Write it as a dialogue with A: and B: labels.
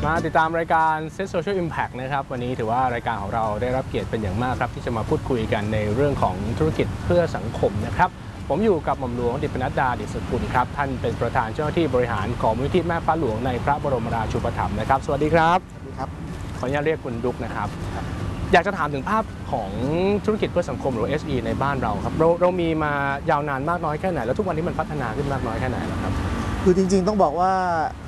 A: มาติดตามรายการ Set Social Impact นะครับวันนี้ถือว่ารายการของเราได้รับเกียรติเป็นอย่างมากครับที่จะมาพูดคุยกันในเรื่องของธุรกิจเพื่อสังคมนะครับผมอยู่กับหม่อมหลวงดิษฐปนัดดา ดิษฐกุลครับท่านเป็นประธานเจ้าหน้าที่บริหารของมูลนิธิแม่ฟ้าหลวงในพระบรมราชูปถัมภ์นะครับสวัสดีครับ
B: สวัสดีครับ
A: ขออนุญาตเรียกคุณดุ๊กนะครับอยากจะถามถึงภาพของธุรกิจเพื่อสังคมหรือ SE ในบ้านเราครับเรามีมายาวนานมากน้อยแค่ไหนแล้วทุกวันนี้มันพัฒนาขึ้นมากน้อยแค่ไหนแล้วครับ
B: คือจริงๆต้องบอกว่า